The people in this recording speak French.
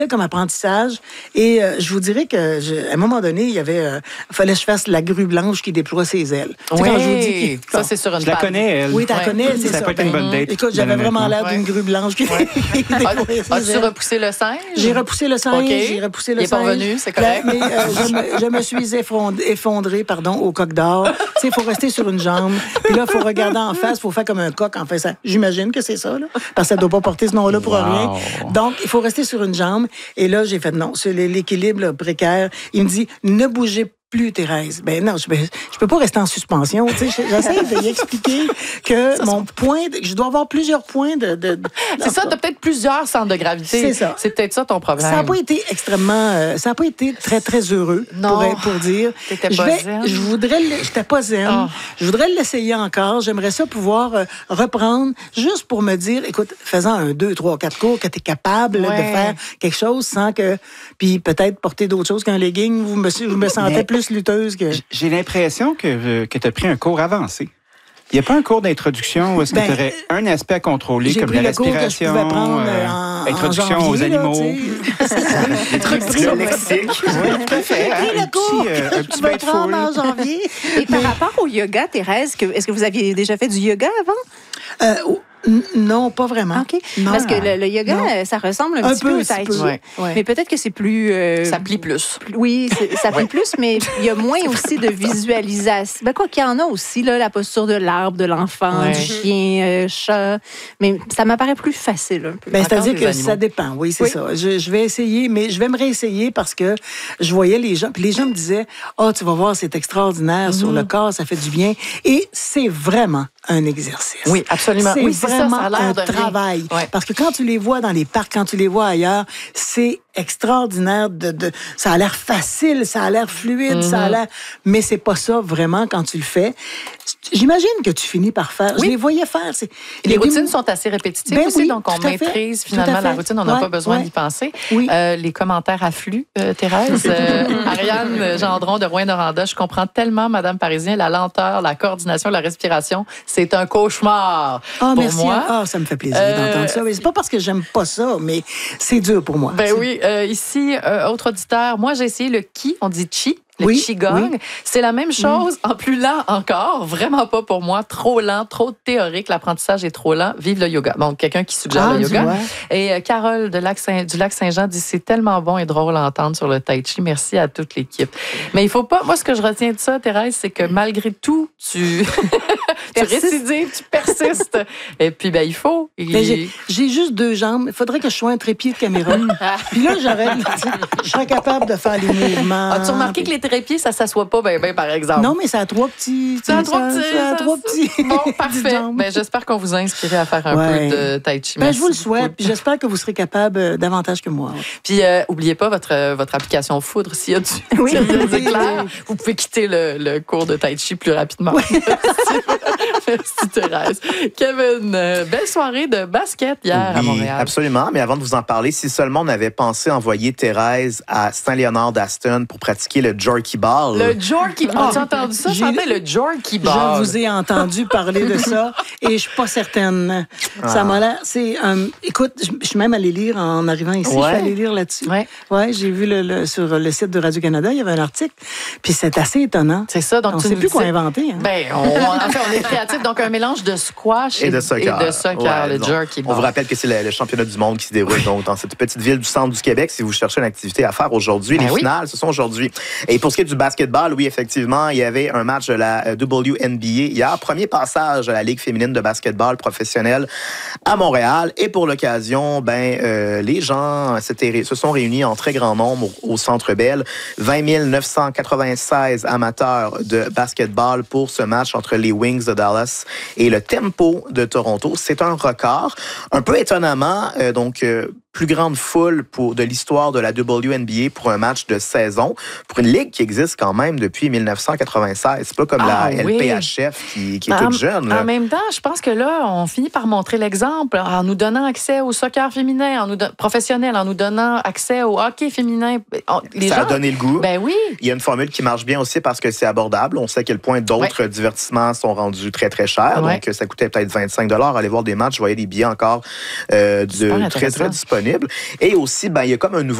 comme apprentissage. Et je vous dirais qu'à un moment donné, il fallait que je fasse la grue blanche qui déploie ses ailes. Oui, quand je vous dis ça, c'est sur une Je la connais, elle. Oui, tu la connais, c'est ça. Ça n'a pas été une bonne date. Écoute, j'avais vraiment l'air d'une grue blanche qui déploie ses ailes. As-tu repoussé le singe? J'ai repoussé le singe. Okay. J'ai repoussé le singe. Il est pas revenu, c'est correct. Mais je me suis effondrée au coq d'or. Tu sais, il faut rester sur une jambe. Puis là, il faut regarder en face. Il faut faire comme un coq en fait. J'imagine que c'est ça, là, parce que ça ne doit pas porter ce nom-là pour rien. Donc, il faut rester sur une jambe. Et là, j'ai fait non, c'est l'équilibre là, précaire. Il me dit, ne bougez plus, Thérèse. Ben non, je peux pas rester en suspension. Tu sais, j'essaie de lui expliquer que je dois avoir plusieurs points de c'est ça, tu as peut-être plusieurs centres de gravité. C'est ça. C'est peut-être ça ton problème. Ça n'a pas été extrêmement... ça n'a pas été très, très heureux, pour dire. T'étais pas zen. J'étais pas zen. Oh. Je voudrais l'essayer encore. J'aimerais ça pouvoir reprendre, juste pour me dire, écoute, faisant 1, 2, 3, 4 cours, que tu es capable de faire quelque chose sans que... Puis peut-être porter d'autres choses qu'un legging. Je me sentais plus lutteuse que... J'ai l'impression que tu as pris un cours avancé. Il n'y a pas un cours d'introduction où est-ce que tu aurais un aspect à contrôler, comme la respiration, introduction aux animaux. Des trucs lexiques. Oui, tout à fait. Un petit bain de foule. En janvier. Et par rapport au yoga, Thérèse, est-ce que vous aviez déjà fait du yoga avant? Non, pas vraiment. OK. Non, parce que le yoga, ça ressemble un petit peu au tai chi. Ouais. Mais peut-être que c'est plus... ça plie plus. Oui, ça plie plus, mais il y a moins aussi de visualisation. Ben, quoi qu'il y en a aussi, là, la posture de l'arbre, de l'enfant, du chien, chat. Mais ça m'apparaît plus facile un peu. Ben, c'est-à-dire que ça dépend. Oui, c'est ça. Je vais essayer, mais je vais me réessayer parce que je voyais les gens. Puis les gens me disaient, tu vas voir, c'est extraordinaire sur le corps, ça fait du bien. Et c'est vraiment un exercice. Oui, absolument. C'est vraiment un travail. Ouais. Parce que quand tu les vois dans les parcs, quand tu les vois ailleurs, c'est extraordinaire. Ça a l'air facile, ça a l'air fluide, ça a l'air... Mais c'est pas ça vraiment quand tu le fais. J'imagine que tu finis par faire. Je les voyais faire. Les routines sont assez répétitives aussi, donc on maîtrise finalement la routine. On n'a pas besoin d'y penser. Oui. Les commentaires affluent, Thérèse. Ariane Gendron de Rouyn-Noranda, je comprends tellement, Madame Parisien, la lenteur, la coordination, la respiration, c'est un cauchemar pour merci. moi. Ça me fait plaisir d'entendre ça. Mais c'est pas parce que j'aime pas ça, mais c'est dur pour moi. Ben oui. Ici, autre auditeur, moi j'ai essayé le Qi, on dit Chi. Le Qigong, c'est la même chose, en plus lent encore. Vraiment pas pour moi. Trop lent, trop théorique. L'apprentissage est trop lent. Vive le yoga. Bon, quelqu'un qui suggère le yoga. Et Carole du Lac-Saint-Jean dit c'est tellement bon et drôle à entendre sur le tai chi. Merci à toute l'équipe. Mais il faut pas... Moi, ce que je retiens de ça, Thérèse, c'est que malgré tout, tu récidives, tu persistes. Et puis, il faut. J'ai juste 2 jambes. Il faudrait que je sois un trépied de caméra. Puis là, je serais capable de faire les mouvements. As-tu remarqué que les trépieds, ça s'assoit pas bien, par exemple? Non, mais ça a 3 petits. Ça a 3 petits. Bon, parfait. J'espère qu'on vous a inspiré à faire un peu de tai chi. Je vous le souhaite. Puis j'espère que vous serez capable davantage que moi. Puis, oubliez pas votre application Foudre. S'il y a du éclair, vous pouvez quitter le cours de tai chi plus rapidement. Merci, Thérèse. Kevin, belle soirée de basket hier à Montréal. Absolument. Mais avant de vous en parler, si seulement on avait pensé envoyer Thérèse à Saint-Léonard d'Aston pour pratiquer le Jorky Ball. Le Jorky Ball. As-tu entendu ça? Chanter le Jorky Ball. Je vous ai entendu parler de ça et je suis pas certaine. Ça m'a l'air... écoute, je suis même allée lire en arrivant ici. Je suis allée lire là-dessus. Ouais, j'ai vu sur le site de Radio-Canada, il y avait un article. Puis c'est assez étonnant. C'est ça. Donc on ne sait plus quoi inventer. On est créatifs. Donc, un mélange de squash et de soccer, le Jorky Ball. On vous rappelle que c'est le championnat du monde qui se déroule donc, dans cette petite ville du centre du Québec. Si vous cherchez une activité à faire aujourd'hui, les finales, ce sont aujourd'hui. Et pour ce qui est du basketball, oui, effectivement, il y avait un match de la WNBA hier. Premier passage à la Ligue féminine de basketball professionnelle à Montréal. Et pour l'occasion, les gens se sont réunis en très grand nombre au Centre Bell. 20 996 amateurs de basketball pour ce match entre les Wings de Dallas et le Tempo de Toronto. C'est un record. Un peu étonnamment, plus grande foule de l'histoire de la WNBA pour un match de saison, pour une ligue qui existe quand même depuis 1996. C'est pas comme la LPHF qui est toute jeune. Là. En même temps, je pense que là, on finit par montrer l'exemple en nous donnant accès au soccer féminin, professionnel, en nous donnant accès au hockey féminin. Ça a donné le goût. Ben oui. Il y a une formule qui marche bien aussi parce que c'est abordable. On sait à quel point d'autres divertissements sont rendus très, très chers. Donc, ça coûtait peut-être 25 $. Aller voir des matchs, je voyais des billets encore très, très disponibles. disponible. Et aussi, il y a comme un nouveau